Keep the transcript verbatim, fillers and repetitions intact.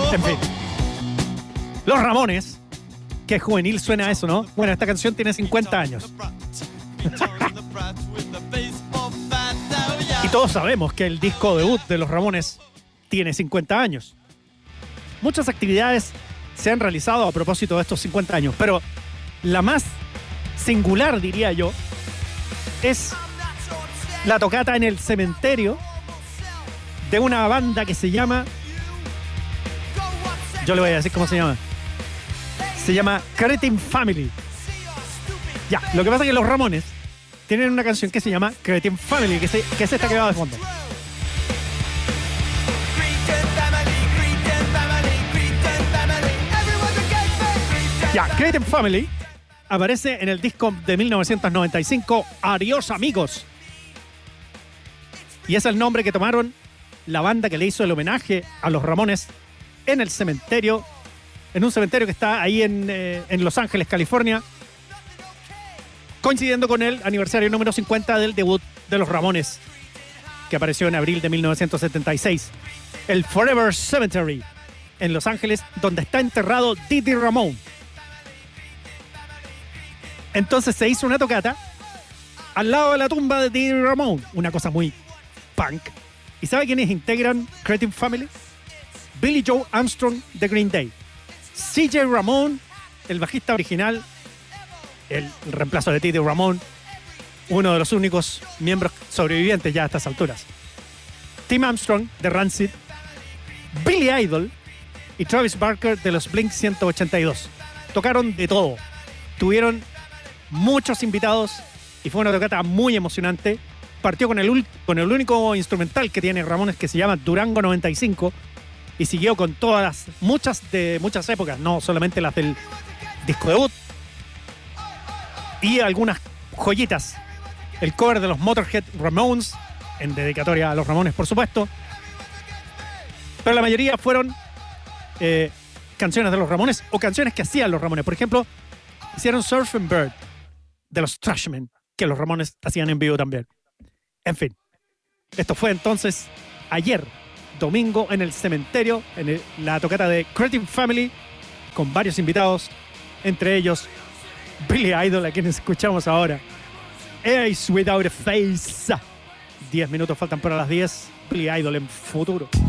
En fin. Los Ramones. Qué juvenil suena eso, ¿no? Bueno, esta canción tiene cincuenta años. Y todos sabemos que el disco debut de los Ramones tiene cincuenta años. Muchas actividades se han realizado a propósito de estos cincuenta años, pero la más singular, diría yo, es la tocata en el cementerio de una banda que se llama... Yo le voy a decir cómo se llama. Se llama Cretin Family. Ya, lo que pasa es que los Ramones tienen una canción que se llama Cretin Family, que, se, que es esta que va de fondo. Ya, Cretin Family aparece en el disco de mil novecientos noventa y cinco, Adiós Amigos. Y es el nombre que tomaron la banda que le hizo el homenaje a los Ramones en el cementerio, en un cementerio que está ahí en, eh, en Los Ángeles, California, coincidiendo con el aniversario número cincuenta del debut de los Ramones, que apareció en abril de mil novecientos setenta y seis. El Forever Cemetery, en Los Ángeles, donde está enterrado Dee Dee Ramone. Entonces se hizo una tocata al lado de la tumba de Dee Dee Ramone, una cosa muy punk. ¿Y sabe quiénes integran Cretin Family? Billy Joe Armstrong de Green Day, C J Ramone, el bajista original, el reemplazo de Dee Dee Ramone, uno de los únicos miembros sobrevivientes ya a estas alturas, Tim Armstrong de Rancid, Billy Idol y Travis Barker de los Blink ciento ochenta y dos. Tocaron de todo, tuvieron muchos invitados y fue una tocata muy emocionante. Partió con el, con el único instrumental que tiene Ramones, que se llama Durango noventa y cinco, y siguió con todas las, muchas de muchas épocas, no solamente las del disco debut, y algunas joyitas. El cover de los Motorhead Ramones, en dedicatoria a los Ramones, por supuesto, pero la mayoría fueron eh, canciones de los Ramones o canciones que hacían los Ramones. Por ejemplo, hicieron Surfing Bird de los Trashmen, que los Ramones hacían en vivo también. En fin, esto fue entonces ayer, domingo, en el cementerio, en el, la tocata de Cretin Family, con varios invitados, entre ellos Billy Idol, a quienes escuchamos ahora. Ace Without a Face. Diez minutos faltan para las diez. Billy Idol en futuro.